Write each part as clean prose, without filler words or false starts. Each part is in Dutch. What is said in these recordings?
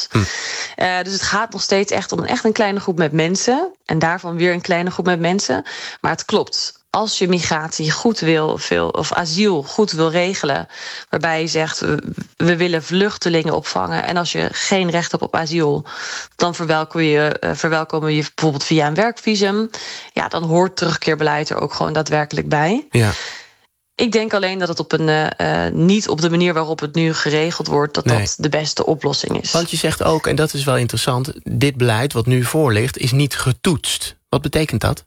Dus het gaat nog steeds echt om een kleine groep met mensen. En daarvan weer een kleine groep met mensen. Maar het klopt. Als je migratie goed wil, of asiel goed wil regelen, waarbij je zegt, we willen vluchtelingen opvangen, en als je geen recht hebt op asiel, dan verwelkomen we je bijvoorbeeld via een werkvisum. Ja, dan hoort terugkeerbeleid er ook gewoon daadwerkelijk bij. Ja. Ik denk alleen dat het niet op de manier waarop het nu geregeld wordt, dat de beste oplossing is. Want je zegt ook, en dat is wel interessant, dit beleid wat nu voor ligt is niet getoetst. Wat betekent dat?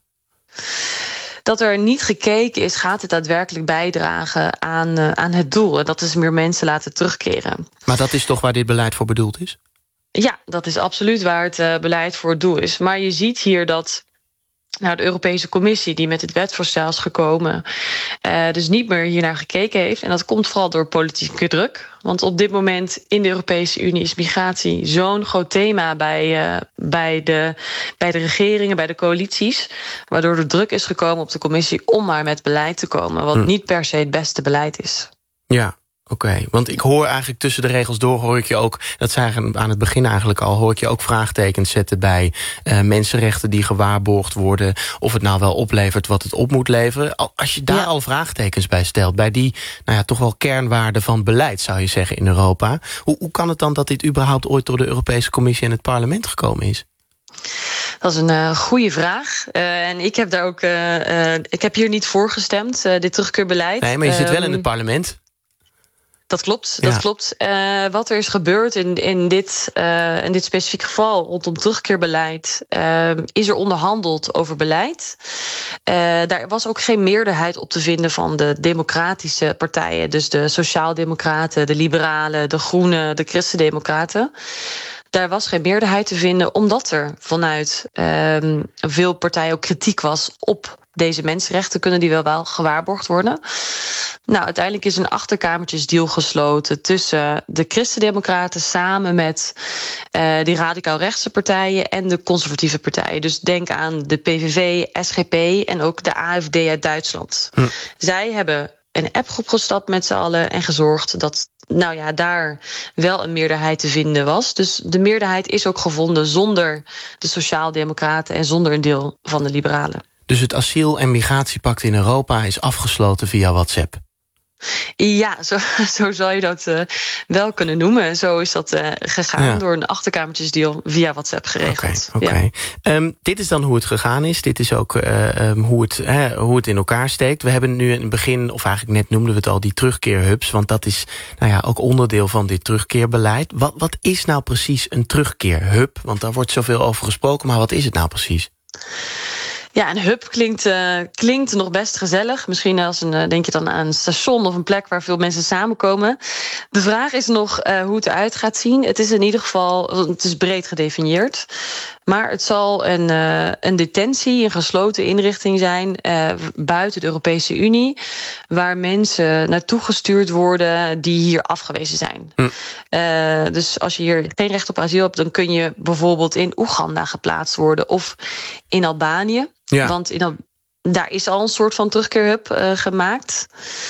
Dat er niet gekeken is, gaat het daadwerkelijk bijdragen aan het doel. En dat is meer mensen laten terugkeren. Maar dat is toch waar dit beleid voor bedoeld is? Ja, dat is absoluut waar het beleid voor het doel is. Maar je ziet hier dat de Europese Commissie, die met het wetsvoorstel is gekomen, dus niet meer hiernaar gekeken heeft. En dat komt vooral door politieke druk. Want op dit moment in de Europese Unie is migratie zo'n groot thema bij de regeringen, bij de coalities, waardoor er druk is gekomen op de Commissie om maar met beleid te komen, wat niet per se het beste beleid is. Ja. Oké, want ik hoor eigenlijk tussen de regels door, hoor ik je ook, dat zei aan het begin eigenlijk al, hoor ik je ook vraagtekens zetten bij mensenrechten die gewaarborgd worden, of het nou wel oplevert wat het op moet leveren. Als je daar al vraagtekens bij stelt, bij die toch wel kernwaarden van beleid, zou je zeggen, in Europa, hoe kan het dan dat dit überhaupt ooit door de Europese Commissie en het parlement gekomen is? Dat is een goede vraag. En ik heb daar ook, ik heb hier niet voor gestemd, dit terugkeerbeleid. Nee, maar je zit wel in het parlement. Dat klopt. Wat er is gebeurd in dit specifieke geval rondom terugkeerbeleid, is er onderhandeld over beleid. Daar was ook geen meerderheid op te vinden van de democratische partijen. Dus de Sociaaldemocraten, de Liberalen, de Groenen, de Christendemocraten. Daar was geen meerderheid te vinden, omdat er vanuit veel partijen ook kritiek was op deze mensenrechten. Kunnen die wel gewaarborgd worden? Nou, uiteindelijk is een achterkamertjesdeal gesloten tussen de Christendemocraten samen met die radicaal-rechtse partijen en de conservatieve partijen. Dus denk aan de PVV, SGP en ook de AfD uit Duitsland. Zij hebben een appgroep gestapt met z'n allen en gezorgd dat daar wel een meerderheid te vinden was. Dus de meerderheid is ook gevonden zonder de Sociaaldemocraten en zonder een deel van de Liberalen. Dus het asiel- en migratiepact in Europa is afgesloten via WhatsApp? Ja, zo zou je dat wel kunnen noemen. Zo is dat gegaan door een achterkamertjesdeal via WhatsApp geregeld. Oké. Dit is dan hoe het gegaan is. Dit is ook hoe het in elkaar steekt. We hebben nu in het begin, of eigenlijk net noemden we het al, die terugkeerhubs. Want dat is ook onderdeel van dit terugkeerbeleid. Wat is nou precies een terugkeerhub? Want daar wordt zoveel over gesproken, maar wat is het nou precies? Ja, een hub klinkt nog best gezellig. Misschien denk je dan aan een station of een plek waar veel mensen samenkomen. De vraag is nog hoe het eruit gaat zien. Het is in ieder geval, het is breed gedefinieerd. Maar het zal een detentie, een gesloten inrichting zijn buiten de Europese Unie, waar mensen naartoe gestuurd worden die hier afgewezen zijn. Dus als je hier geen recht op asiel hebt, dan kun je bijvoorbeeld in Oeganda geplaatst worden of in Albanië. Ja. Want daar is al een soort van terugkeerhub gemaakt.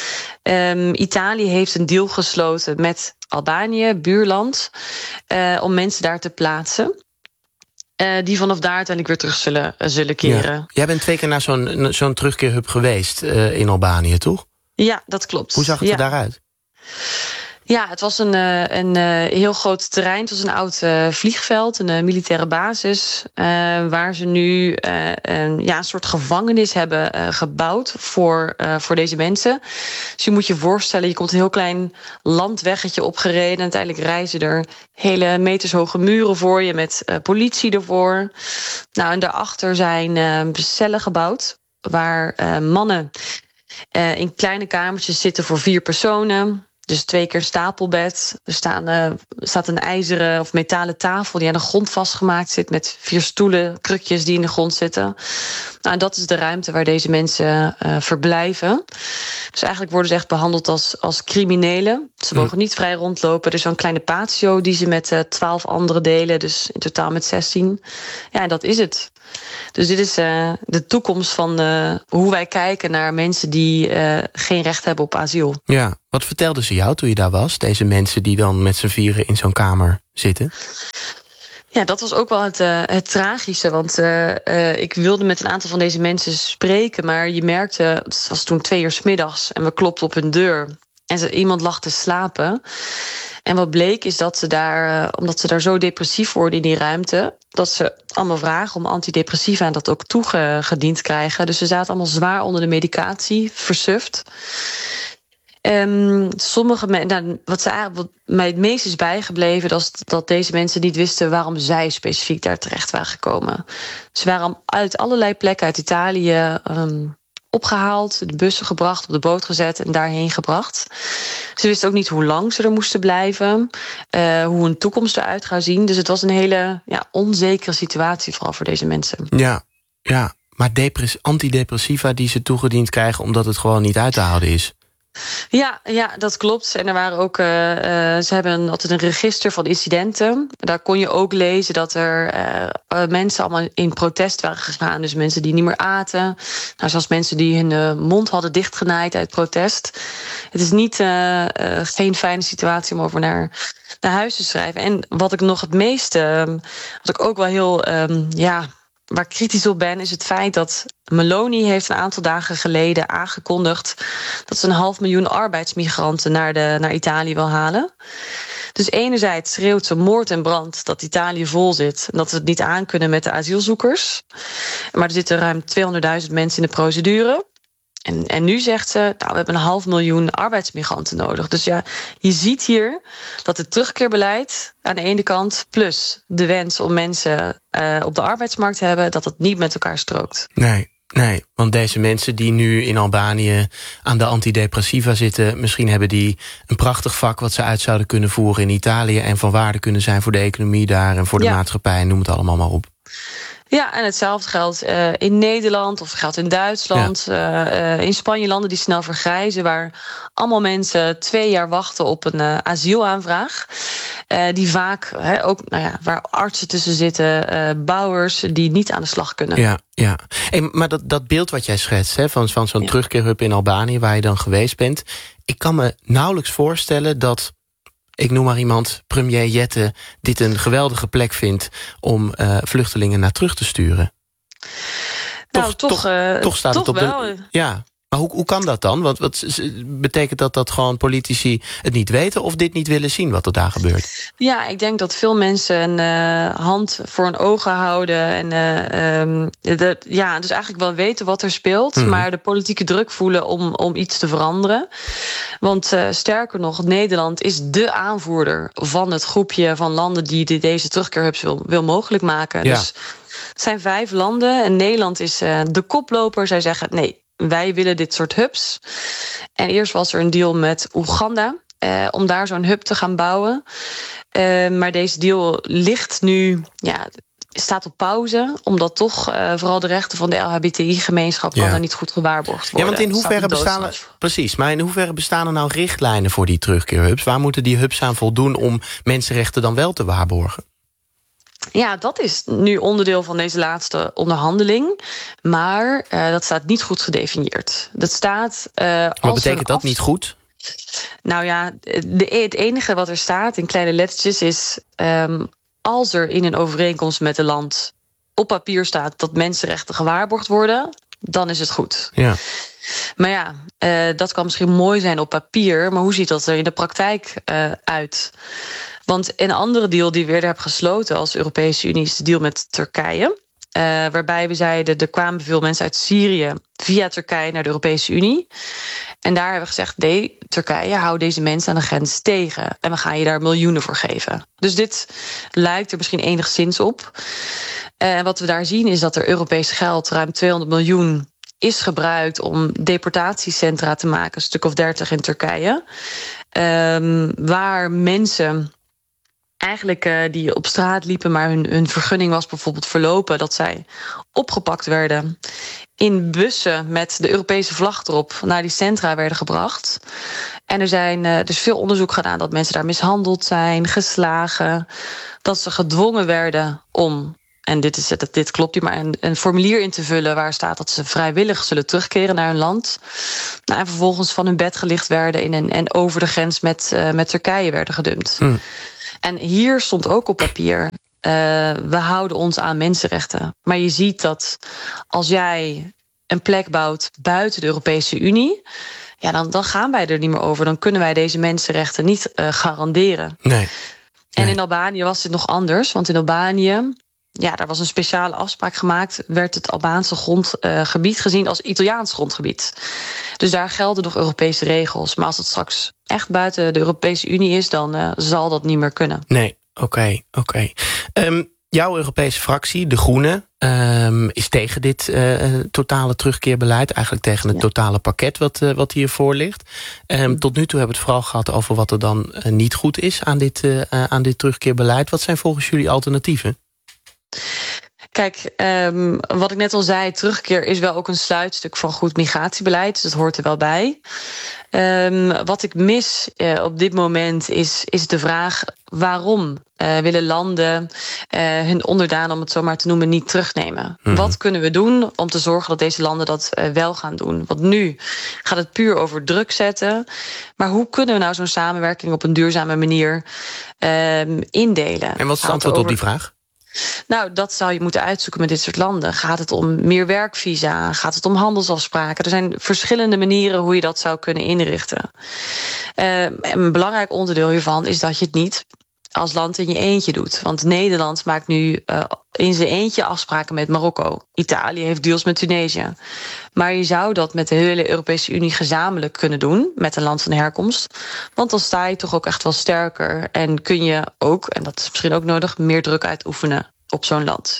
Italië heeft een deal gesloten met Albanië, buurland, om mensen daar te plaatsen. Die vanaf daar uiteindelijk weer terug zullen keren. Ja. Jij bent 2 keer naar zo'n terugkeerhub geweest in Albanië, toch? Ja, dat klopt. Hoe zag het er daaruit? Ja, het was een heel groot terrein. Het was een oud vliegveld, een militaire basis, waar ze nu een soort gevangenis hebben gebouwd voor deze mensen. Dus je moet je voorstellen, je komt een heel klein landweggetje opgereden. Uiteindelijk reizen er hele metershoge muren voor je met politie ervoor. En daarachter zijn cellen gebouwd waar mannen in kleine kamertjes zitten voor 4 personen. Dus 2 keer stapelbed. Er staat een ijzeren of metalen tafel die aan de grond vastgemaakt zit met 4 stoelen, krukjes die in de grond zitten. En dat is de ruimte waar deze mensen verblijven. Dus eigenlijk worden ze echt behandeld als criminelen. Ze mogen niet vrij rondlopen. Er is zo'n kleine patio die ze met 12 anderen delen. Dus in totaal met 16. Ja, en dat is het. Dus dit is de toekomst van hoe wij kijken naar mensen die geen recht hebben op asiel. Ja, wat vertelden ze jou toen je daar was? Deze mensen die dan met z'n 4 in zo'n kamer zitten? Ja, dat was ook wel het tragische. Want ik wilde met een aantal van deze mensen spreken. Maar je merkte, het was toen 2 uur 's middags en we klopten op hun deur. En iemand lag te slapen. En wat bleek is dat ze daar, omdat ze daar zo depressief worden in die ruimte, dat ze allemaal vragen om antidepressiva en dat ook toegediend krijgen. Dus ze zaten allemaal zwaar onder de medicatie, versuft. Sommige mensen, wat mij het meest is bijgebleven, dat deze mensen niet wisten waarom zij specifiek daar terecht waren gekomen. Ze waren uit allerlei plekken uit Italië opgehaald, de bussen gebracht, op de boot gezet en daarheen gebracht. Ze wisten ook niet hoe lang ze er moesten blijven, hoe hun toekomst eruit zou zien. Dus het was een hele onzekere situatie, vooral voor deze mensen. Ja, maar antidepressiva die ze toegediend krijgen omdat het gewoon niet uit te houden is. Ja, dat klopt. En er waren ook, ze hebben altijd een register van incidenten. Daar kon je ook lezen dat er mensen allemaal in protest waren gegaan. Dus mensen die niet meer aten. Nou, zoals mensen die hun mond hadden dichtgenaaid uit protest. Het is niet geen fijne situatie om over naar huis te schrijven. En wat ik nog het meeste, wat ik ook wel heel, waar ik kritisch op ben, is het feit dat Meloni heeft een aantal dagen geleden aangekondigd dat ze 500.000 arbeidsmigranten naar Italië wil halen. Dus enerzijds schreeuwt ze moord en brand dat Italië vol zit en dat we het niet aankunnen met de asielzoekers. Maar er zitten ruim 200.000 mensen in de procedure. En nu zegt ze, we hebben 500.000 arbeidsmigranten nodig. Dus ja, je ziet hier dat het terugkeerbeleid aan de ene kant, plus de wens om mensen op de arbeidsmarkt te hebben, dat het niet met elkaar strookt. Nee, want deze mensen die nu in Albanië aan de antidepressiva zitten, misschien hebben die een prachtig vak wat ze uit zouden kunnen voeren in Italië en van waarde kunnen zijn voor de economie daar en voor de maatschappij, noem het allemaal maar op. Ja, en hetzelfde geldt in Nederland of geldt in Duitsland. In Spanje, landen die snel vergrijzen, waar allemaal mensen 2 jaar wachten op een asielaanvraag. Die vaak ook, waar artsen tussen zitten, bouwers die niet aan de slag kunnen. Ja. Hey, maar dat beeld wat jij schetst, van zo'n terugkeerhub in Albanië waar je dan geweest bent, ik kan me nauwelijks voorstellen dat, ik noem maar iemand, premier Jette dit een geweldige plek vindt om vluchtelingen naar terug te sturen. Nou, toch staat het op wel. Ja, maar hoe kan dat dan? Want betekent dat gewoon politici het niet weten of dit niet willen zien wat er daar gebeurt? Ja, ik denk dat veel mensen een hand voor hun ogen houden en dus eigenlijk wel weten wat er speelt, maar de politieke druk voelen om iets te veranderen. Want sterker nog, Nederland is dé aanvoerder van het groepje van landen die deze terugkeerhubs wil mogelijk maken. Ja. Dus het zijn 5 landen en Nederland is de koploper. Zij zeggen nee, wij willen dit soort hubs. En eerst was er een deal met Oeganda om daar zo'n hub te gaan bouwen. Maar deze deal ligt nu, staat op pauze, omdat toch vooral de rechten van de LHBTI-gemeenschap kan daar niet goed gewaarborgd worden. Ja, want in hoeverre bestaan er, precies, maar in hoeverre bestaan er nou richtlijnen voor die terugkeerhubs? Waar moeten die hubs aan voldoen om mensenrechten dan wel te waarborgen? Ja, dat is nu onderdeel van deze laatste onderhandeling. Maar dat staat niet goed gedefinieerd. Dat staat. Wat betekent dat niet goed? Nou ja, het enige wat er staat in kleine lettertjes is, als er in een overeenkomst met een land op papier staat dat mensenrechten gewaarborgd worden, dan is het goed. Ja. Maar dat kan misschien mooi zijn op papier, maar hoe ziet dat er in de praktijk uit? Want een andere deal die we eerder hebben gesloten als Europese Unie is de deal met Turkije. Waarbij we zeiden, er kwamen veel mensen uit Syrië via Turkije naar de Europese Unie. En daar hebben we gezegd, nee, Turkije, hou deze mensen aan de grens tegen. En we gaan je daar miljoenen voor geven. Dus dit lijkt er misschien enigszins op. Wat we daar zien is dat er Europees geld, ruim 200 miljoen... is gebruikt om deportatiecentra te maken, een stuk of 30 in Turkije. Waar mensen eigenlijk die op straat liepen, maar hun vergunning was bijvoorbeeld verlopen, dat zij opgepakt werden, in bussen met de Europese vlag erop naar die centra werden gebracht. En er zijn dus veel onderzoek gedaan dat mensen daar mishandeld zijn, geslagen, dat ze gedwongen werden om, en dit klopt niet, maar een formulier in te vullen waar staat dat ze vrijwillig zullen terugkeren naar hun land. Nou, en vervolgens van hun bed gelicht werden en over de grens met Turkije werden gedumpt. En hier stond ook op papier, we houden ons aan mensenrechten. Maar je ziet dat als jij een plek bouwt buiten de Europese Unie, ja, dan gaan wij er niet meer over. Dan kunnen wij deze mensenrechten niet garanderen. Nee. En in Albanië was dit nog anders. Want in Albanië, ja, daar was een speciale afspraak gemaakt, werd het Albaanse grondgebied gezien als Italiaans grondgebied. Dus daar gelden nog Europese regels. Maar als het straks echt buiten de Europese Unie is, dan zal dat niet meer kunnen. Nee, oké. Jouw Europese fractie, De Groenen, is tegen dit totale terugkeerbeleid. Eigenlijk tegen het totale pakket wat hiervoor ligt. Tot nu toe hebben we het vooral gehad over wat er dan niet goed is aan dit terugkeerbeleid. Wat zijn volgens jullie alternatieven? Kijk, wat ik net al zei, terugkeer is wel ook een sluitstuk van goed migratiebeleid. Dus dat hoort er wel bij. Wat ik mis op dit moment is de vraag: waarom willen landen hun onderdanen, om het zo maar te noemen, niet terugnemen? Wat kunnen we doen om te zorgen dat deze landen dat wel gaan doen? Want nu gaat het puur over druk zetten. Maar hoe kunnen we nou zo'n samenwerking op een duurzame manier indelen? En wat is het antwoord op die vraag? Nou, dat zou je moeten uitzoeken met dit soort landen. Gaat het om meer werkvisa? Gaat het om handelsafspraken? Er zijn verschillende manieren hoe je dat zou kunnen inrichten. Een belangrijk onderdeel hiervan is dat je het niet als land in je eentje doet. Want Nederland maakt nu in zijn eentje afspraken met Marokko. Italië heeft deals met Tunesië. Maar je zou dat met de hele Europese Unie gezamenlijk kunnen doen, met een land van herkomst. Want dan sta je toch ook echt wel sterker. En kun je ook, en dat is misschien ook nodig, meer druk uitoefenen op zo'n land.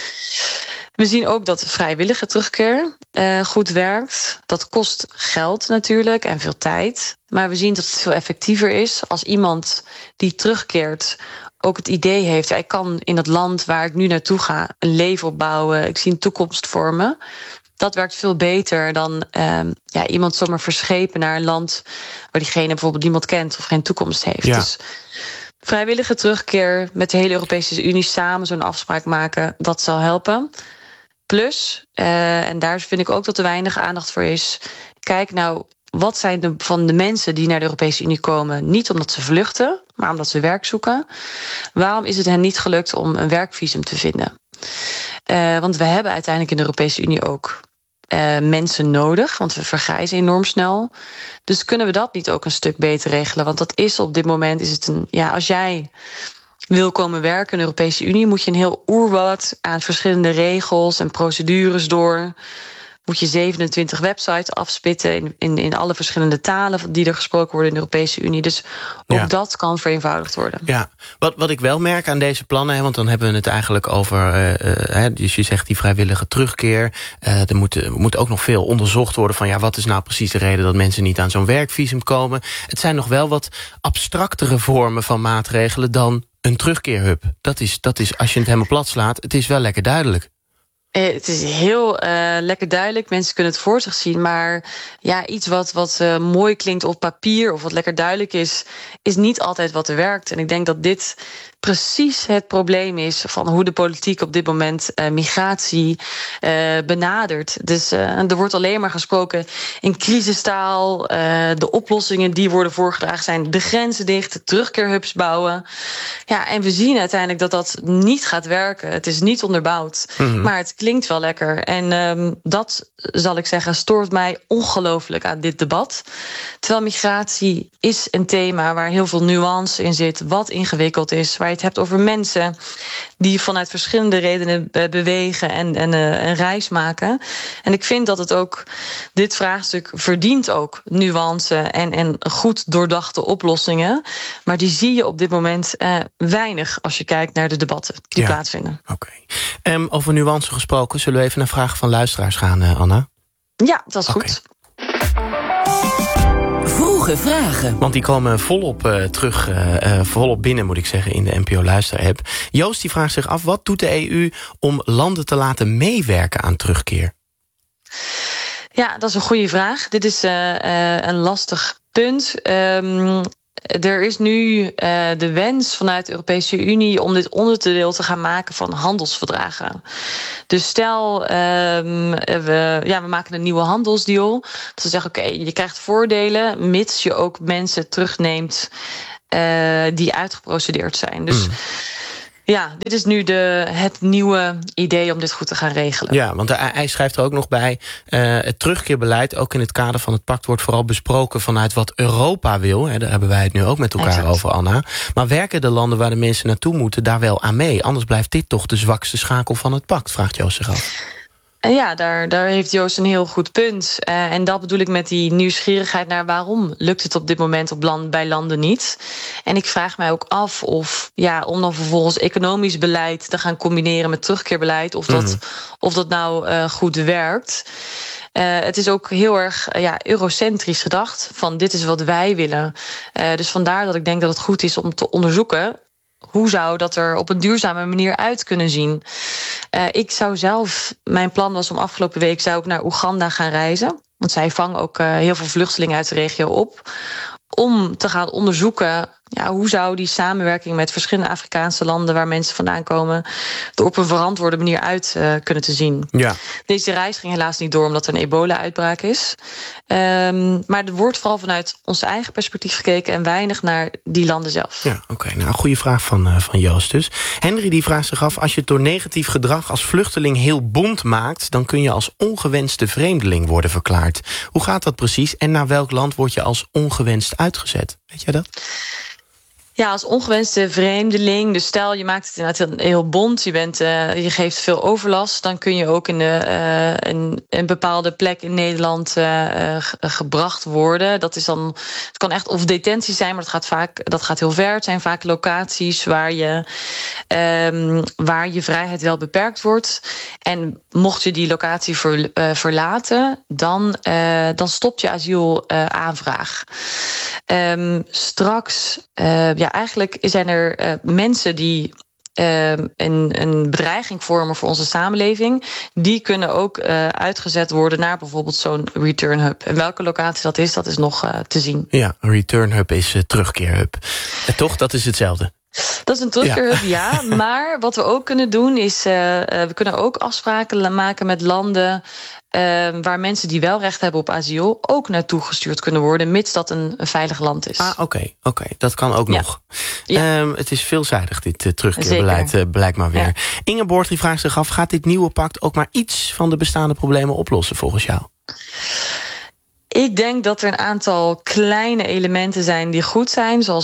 We zien ook dat vrijwillige terugkeer goed werkt. Dat kost geld natuurlijk en veel tijd. Maar we zien dat het veel effectiever is als iemand die terugkeert ook het idee heeft: ik kan in het land waar ik nu naartoe ga een leven opbouwen. Ik zie een toekomst vormen. Dat werkt veel beter dan iemand zomaar verschepen naar een land waar diegene bijvoorbeeld niemand kent of geen toekomst heeft. Ja. Dus vrijwillige terugkeer met de hele Europese Unie samen zo'n afspraak maken, dat zal helpen. Plus, en daar vind ik ook dat er weinig aandacht voor is, kijk nou, wat zijn van de mensen die naar de Europese Unie komen, niet omdat ze vluchten, maar omdat ze werk zoeken. Waarom is het hen niet gelukt om een werkvisum te vinden? Want we hebben uiteindelijk in de Europese Unie ook mensen nodig, want we vergrijzen enorm snel. Dus kunnen we dat niet ook een stuk beter regelen? Want dat is op dit moment, is het als jij wil komen werken in de Europese Unie, moet je een heel oerwoud aan verschillende regels en procedures door. Moet je 27 websites afspitten in alle verschillende talen die er gesproken worden in de Europese Unie. Dus ook dat kan vereenvoudigd worden. Ja, wat ik wel merk aan deze plannen, want dan hebben we het eigenlijk over, dus je zegt die vrijwillige terugkeer. Er moet ook nog veel onderzocht worden van wat is nou precies de reden dat mensen niet aan zo'n werkvisum komen. Het zijn nog wel wat abstractere vormen van maatregelen dan een terugkeerhub. Dat is, als je het helemaal plat slaat, het is wel lekker duidelijk. Het is heel lekker duidelijk. Mensen kunnen het voor zich zien. Maar iets wat mooi klinkt op papier of wat lekker duidelijk is niet altijd wat er werkt. En ik denk dat dit precies het probleem is van hoe de politiek op dit moment migratie benadert. Dus er wordt alleen maar gesproken in crisistaal. De oplossingen die worden voorgedragen zijn de grenzen dicht, de terugkeerhubs bouwen. Ja, en we zien uiteindelijk dat dat niet gaat werken. Het is niet onderbouwd, maar het klinkt wel lekker. En dat, zal ik zeggen, stoort mij ongelooflijk aan dit debat. Terwijl migratie is een thema waar heel veel nuance in zit, wat ingewikkeld is, waar je het hebt over mensen die vanuit verschillende redenen bewegen en een reis maken. En ik vind dat het ook, dit vraagstuk verdient ook nuance en goed doordachte oplossingen. Maar die zie je op dit moment weinig als je kijkt naar de debatten die plaatsvinden. Oké. Over nuance gesproken, zullen we even naar vragen van luisteraars gaan, Anna? Ja, dat is goed. Vroege vragen. Want die komen volop binnen, moet ik zeggen, in de NPO Luister-app. Joost die vraagt zich af, wat doet de EU om landen te laten meewerken aan terugkeer? Ja, dat is een goede vraag. Dit is een lastig punt. Er is nu de wens vanuit de Europese Unie om dit onderdeel te gaan maken van handelsverdragen. Dus stel, we maken een nieuwe handelsdeal. Dat we zeggen, oké, je krijgt voordelen, mits je ook mensen terugneemt die uitgeprocedeerd zijn. Dus Ja, dit is nu het nieuwe idee om dit goed te gaan regelen. Ja, want hij schrijft er ook nog bij... het terugkeerbeleid, ook in het kader van het pact... wordt vooral besproken vanuit wat Europa wil. Hè, daar hebben wij het nu ook met elkaar over, Anna. Maar werken de landen waar de mensen naartoe moeten daar wel aan mee? Anders blijft dit toch de zwakste schakel van het pact, vraagt Joost zich af. Ja, daar heeft Joost een heel goed punt. En dat bedoel ik met die nieuwsgierigheid naar waarom lukt het op dit moment bij landen niet. En ik vraag mij ook af om dan vervolgens economisch beleid te gaan combineren met terugkeerbeleid, of dat nou goed werkt. Het is ook heel erg eurocentrisch gedacht, van dit is wat wij willen. Dus vandaar dat ik denk dat het goed is om te onderzoeken, hoe zou dat er op een duurzame manier uit kunnen zien? Ik zou zelf, mijn plan was om afgelopen week zou ik naar Oeganda gaan reizen. Want zij vangen ook heel veel vluchtelingen uit de regio op. Om te gaan onderzoeken, hoe zou die samenwerking met verschillende Afrikaanse landen waar mensen vandaan komen er op een verantwoorde manier uit kunnen te zien. Ja. Deze reis ging helaas niet door omdat er een ebola-uitbraak is. Maar er wordt vooral vanuit ons eigen perspectief gekeken en weinig naar die landen zelf. Ja, oké. Nou, een goede vraag van Joost dus. Henry die vraagt zich af, als je het door negatief gedrag als vluchteling heel bont maakt, dan kun je als ongewenste vreemdeling worden verklaard. Hoe gaat dat precies en naar welk land word je als ongewenst uitgezet? Weet jij dat? Ja, als ongewenste vreemdeling, dus stel je maakt het inderdaad heel bont, je geeft veel overlast, dan kun je ook in een bepaalde plek in Nederland gebracht worden. Dat is dan, het kan echt of detentie zijn, maar dat gaat heel ver. Het zijn vaak locaties waar je vrijheid wel beperkt wordt. En mocht je die locatie verlaten, dan stopt je asielaanvraag. Straks, eigenlijk zijn er mensen die een bedreiging vormen voor onze samenleving. Die kunnen ook uitgezet worden naar bijvoorbeeld zo'n return hub. En welke locatie dat is nog te zien. Ja, een return hub is terugkeerhub. Toch, dat is hetzelfde. Dat is een terugkeerhub, ja. Maar wat we ook kunnen doen is, we kunnen ook afspraken maken met landen waar mensen die wel recht hebben op asiel ook naartoe gestuurd kunnen worden, mits dat een veilig land is. Oké. Dat kan ook nog. Ja. Het is veelzijdig, dit terugkeerbeleid, blijkt maar weer. Ja. Ingeborg die vraagt zich af, gaat dit nieuwe pact ook maar iets van de bestaande problemen oplossen volgens jou? Ik denk dat er een aantal kleine elementen zijn die goed zijn. Zoals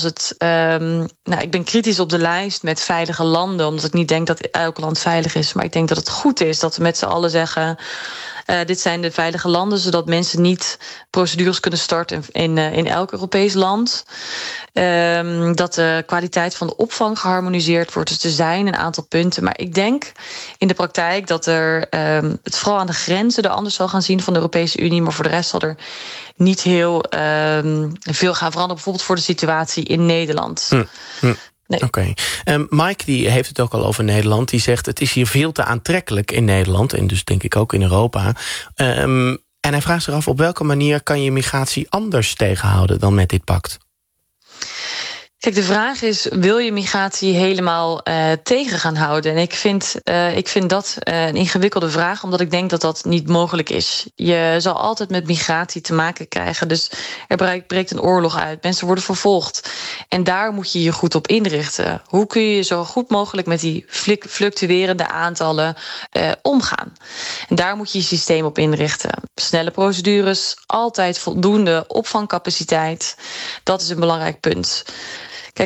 ik ben kritisch op de lijst met veilige landen, omdat ik niet denk dat elk land veilig is. Maar ik denk dat het goed is dat we met z'n allen zeggen, dit zijn de veilige landen, zodat mensen niet procedures kunnen starten in elk Europees land. Dat de kwaliteit van de opvang geharmoniseerd wordt. Dus er zijn een aantal punten. Maar ik denk in de praktijk dat het vooral aan de grenzen er anders zal gaan zien van de Europese Unie. Maar voor de rest zal er niet heel veel gaan veranderen. Bijvoorbeeld voor de situatie in Nederland. Nee. Oké. Mike die heeft het ook al over Nederland. Die zegt, het is hier veel te aantrekkelijk in Nederland. En dus denk ik ook in Europa. En hij vraagt zich af, op welke manier kan je migratie anders tegenhouden dan met dit pact? Kijk, de vraag is, wil je migratie helemaal tegen gaan houden? En ik vind dat een ingewikkelde vraag, omdat ik denk dat dat niet mogelijk is. Je zal altijd met migratie te maken krijgen. Dus er breekt een oorlog uit. Mensen worden vervolgd. En daar moet je je goed op inrichten. Hoe kun je zo goed mogelijk met die fluctuerende aantallen omgaan? En daar moet je je systeem op inrichten. Snelle procedures, altijd voldoende opvangcapaciteit. Dat is een belangrijk punt. Kijk,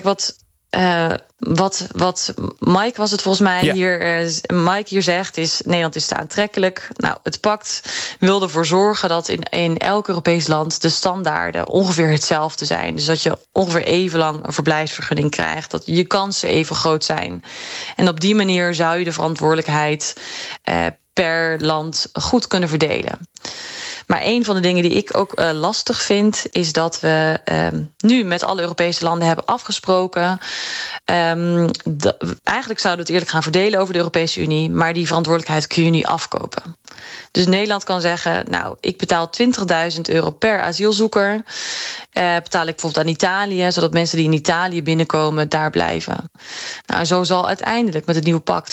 wat Mike was het volgens mij Mike hier zegt is, Nederland is te aantrekkelijk. Nou, het pact wil ervoor zorgen dat in elk Europees land de standaarden ongeveer hetzelfde zijn. Dus dat je ongeveer even lang een verblijfsvergunning krijgt. Dat je kansen even groot zijn. En op die manier zou je de verantwoordelijkheid per land goed kunnen verdelen. Maar een van de dingen die ik ook lastig vind, is dat we nu met alle Europese landen hebben afgesproken. Eigenlijk zouden we het eerlijk gaan verdelen over de Europese Unie, maar die verantwoordelijkheid kun je nu afkopen. Dus Nederland kan zeggen, nou, ik betaal €20.000 per asielzoeker. Betaal ik bijvoorbeeld aan Italië, zodat mensen die in Italië binnenkomen daar blijven. Nou, zo zal uiteindelijk met het nieuwe pact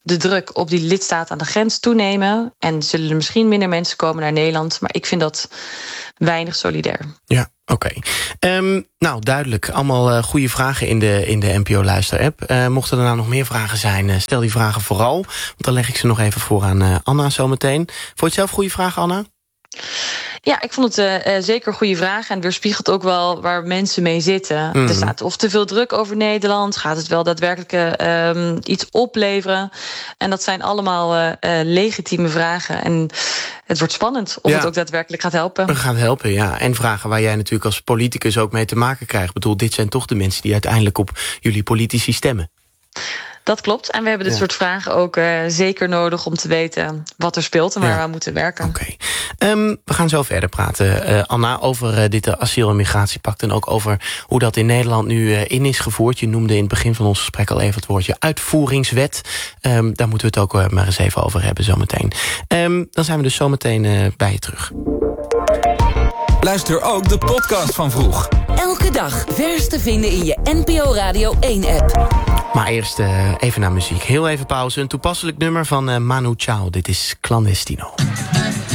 de druk op die lidstaat aan de grens toenemen. En zullen er misschien minder mensen komen naar Nederland. Maar ik vind dat weinig solidair. Ja, oké. Nou, duidelijk. Allemaal goede vragen in de NPO-luister-app. Mochten er nou nog meer vragen zijn, stel die vragen vooral. Want dan leg ik ze nog even voor aan Anna zometeen. Vond je het zelf goede vragen, Anna? Ja, ik vond het zeker een goede vraag. En het weerspiegelt ook wel waar mensen mee zitten. Er staat of te veel druk over Nederland. Gaat het wel daadwerkelijk iets opleveren? En dat zijn allemaal legitieme vragen. En het wordt spannend of het ook daadwerkelijk gaat helpen. Het gaat helpen, ja. En vragen waar jij natuurlijk als politicus ook mee te maken krijgt. Ik bedoel, dit zijn toch de mensen die uiteindelijk op jullie politici stemmen. Dat klopt. En we hebben dit soort vragen ook zeker nodig om te weten wat er speelt en waar we aan moeten werken. Oké. We gaan zo verder praten, Anna, over dit asiel- en migratiepact en ook over hoe dat in Nederland nu in is gevoerd. Je noemde in het begin van ons gesprek al even het woordje uitvoeringswet. Daar moeten we het ook maar eens even over hebben zometeen. Dan zijn we dus zometeen bij je terug. Luister ook de podcast van Vroeg. Elke dag vers te vinden in je NPO Radio 1-app. Maar eerst even naar muziek. Heel even pauze. Een toepasselijk nummer van Manu Chao. Dit is Clandestino.